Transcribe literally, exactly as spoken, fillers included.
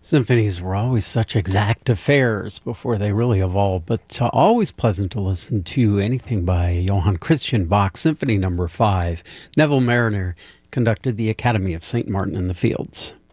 Symphonies were always such exact affairs before they really evolved, but uh, always pleasant to listen to anything by Johann Christian Bach, Symphony Number Five. Neville Mariner conducted the Academy of Saint Martin in the Fields.